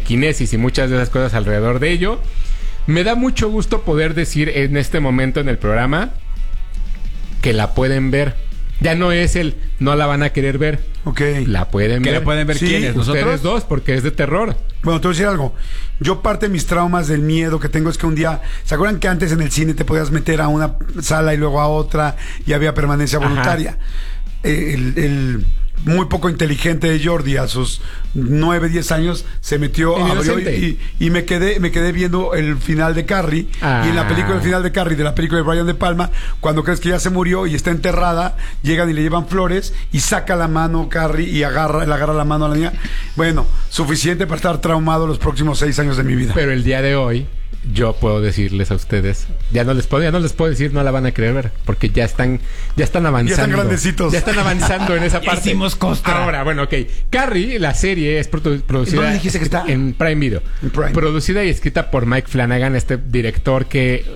telequinesis y muchas de esas cosas alrededor de ello. Me da mucho gusto poder decir en este momento en el programa que la pueden ver. Ya no es no la van a querer ver. Ok. La pueden ver. ¿Que la pueden ver Sí, quiénes? ¿Nosotros? Ustedes dos, porque es de terror. Bueno, te voy a decir algo. Yo parte de mis traumas del miedo que tengo es que un día... ¿Se acuerdan que antes en el cine te podías meter a una sala y luego a otra y había permanencia voluntaria? El muy poco inteligente de Jordi a sus 9, 10 años se metió, abrió y me quedé viendo el final de Carrie. Y en la película, el final de Carrie, de la película de Brian De Palma, cuando crees que ya se murió y está enterrada, llegan y le llevan flores y saca la mano Carrie y le agarra la mano a la niña. Bueno, suficiente para estar traumado los próximos 6 años de mi vida. Pero el día de hoy yo puedo decirles a ustedes, ya no les puedo decir, no la van a querer ver, porque ya están avanzando. Ya están grandecitos. Ya están avanzando en esa parte. Hicimos costra. Ahora, bueno, ok. Carrie, la serie es producida... ¿Dónde dijiste que está? En Prime Video. En Prime. Producida y escrita por Mike Flanagan, este director que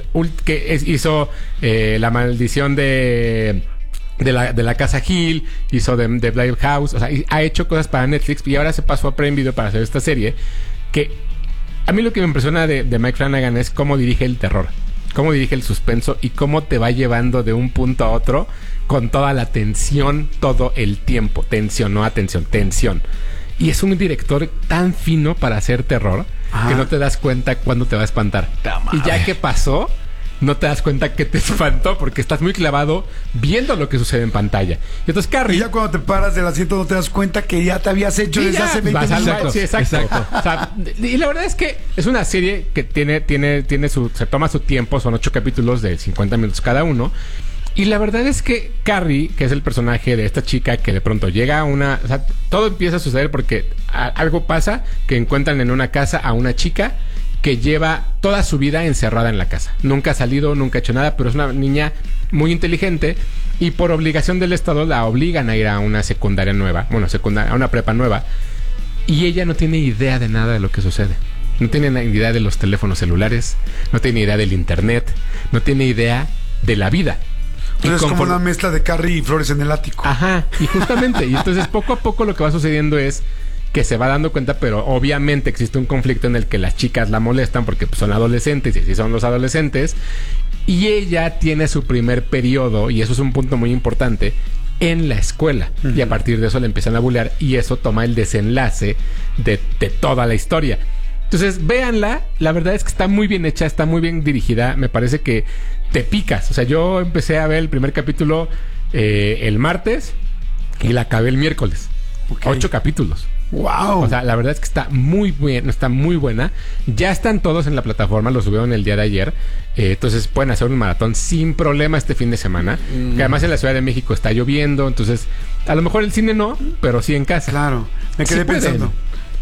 hizo La Maldición de la Casa Hill, hizo de Blair House, o sea, ha hecho cosas para Netflix y ahora se pasó a Prime Video para hacer esta serie que... A mí lo que me impresiona de Mike Flanagan es cómo dirige el terror, cómo dirige el suspenso y cómo te va llevando de un punto a otro con toda la tensión todo el tiempo. Tensión, no atención, tensión. Y es un director tan fino para hacer terror que no te das cuenta cuándo te va a espantar. Y ya que pasó, no te das cuenta que te espantó porque estás muy clavado viendo lo que sucede en pantalla. Y entonces Carrie... Y ya cuando te paras del asiento no te das cuenta que ya te habías hecho desde hace 20 minutos. Sí, exacto. O sea, y la verdad es que es una serie que se toma su tiempo, son 8 capítulos de 50 minutos cada uno. Y la verdad es que Carrie, que es el personaje de esta chica que de pronto llega a una... O sea, todo empieza a suceder porque algo pasa, que encuentran en una casa a una chica que lleva toda su vida encerrada en la casa. Nunca ha salido, nunca ha hecho nada, pero es una niña muy inteligente y por obligación del Estado la obligan a ir a una secundaria nueva, a una prepa nueva, y ella no tiene idea de nada de lo que sucede. No tiene idea de los teléfonos celulares, no tiene idea del internet, no tiene idea de la vida. Entonces es como una mezcla de Carrie y Flores en el ático. Ajá, y justamente, y entonces poco a poco lo que va sucediendo es que se va dando cuenta, pero obviamente existe un conflicto en el que las chicas la molestan porque pues, son adolescentes y así son los adolescentes, y ella tiene su primer periodo, y eso es un punto muy importante, en la escuela. Y a partir de eso le empiezan a bullear y eso toma el desenlace de toda la historia. Entonces, véanla. La verdad es que está muy bien hecha, está muy bien dirigida. Me parece que te picas. O sea, yo empecé a ver el primer capítulo el martes y la acabé el miércoles. 8 capítulos. ¡Wow! O sea, la verdad es que está muy bien, está muy buena. Ya están todos en la plataforma, lo subieron el día de ayer. Entonces pueden hacer un maratón sin problema este fin de semana. Que además en la Ciudad de México está lloviendo. Entonces, a lo mejor el cine no, pero sí en casa. Claro, me quedé pensando.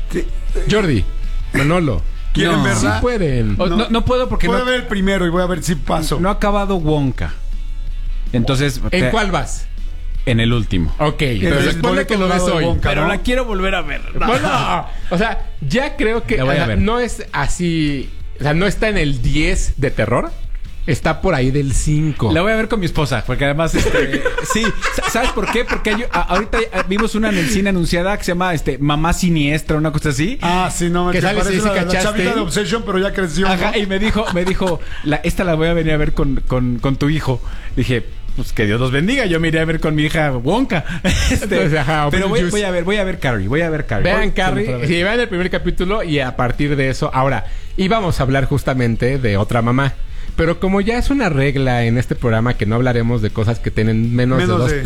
Jordi, Manolo, ¿quieren verla? Sí pueden. No puedo porque voy a ver el primero y voy a ver si paso. No ha acabado Wonka. Entonces, ¿en cuál vas? En el último. Ok, pero se supone que lo ves hoy. Wonka, Pero ¿no? la quiero volver a ver. Bueno, o sea, ya creo que no es así. O sea, no está en el 10 de terror. Está por ahí del 5. La voy a ver con mi esposa, porque además, sí, ¿sabes por qué? Porque ahorita vimos una en el cine anunciada que se llama Mamá Siniestra, una cosa así. Ah, sí, no, que sale parece la chavita de Obsession, pero ya creció. Ajá, ¿no? Y me dijo, esta la voy a venir a ver con tu hijo. Dije, pues que Dios los bendiga. Yo me iré a ver con mi hija Wonka. Pero voy a ver Carrie. Vean Carrie. Sí, vean el primer capítulo y a partir de eso. Ahora, íbamos a hablar justamente de Otra Mamá. Pero como ya es una regla en este programa que no hablaremos de cosas que tienen menos de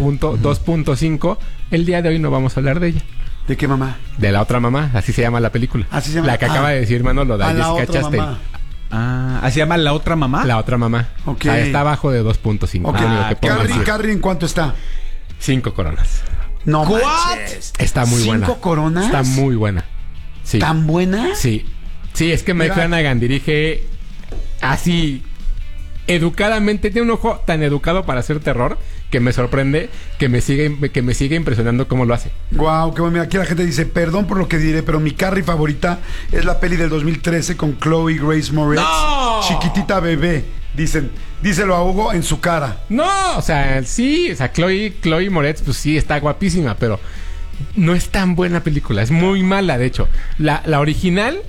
2.5, el día de hoy no vamos a hablar de ella. ¿De qué mamá? De La Otra Mamá, así se llama la película. Así se llama. La que acaba de decir Manolo, de Jessica Chastain. ¿Así se llama La Otra Mamá? La Otra Mamá. Ok. O sea, está abajo de 2.5. Okay. Carrie, ¿en cuánto está? 5 coronas. No manches. Está muy buena. ¿5 coronas? Está muy buena. Sí. ¿Tan buena? Sí. Sí, es que Mike Flanagan dirige así educadamente, tiene un ojo tan educado para hacer terror que me sorprende, que me sigue impresionando cómo lo hace. Guau, qué bueno. Mira, aquí la gente dice, perdón por lo que diré, pero mi Carrie favorita es la peli del 2013 con Chloe Grace Moretz. ¡No! Chiquitita bebé. Díselo a Hugo en su cara. No, o sea, sí, o sea, Chloe Moretz, pues sí, está guapísima, pero no es tan buena película, es muy mala, de hecho. La original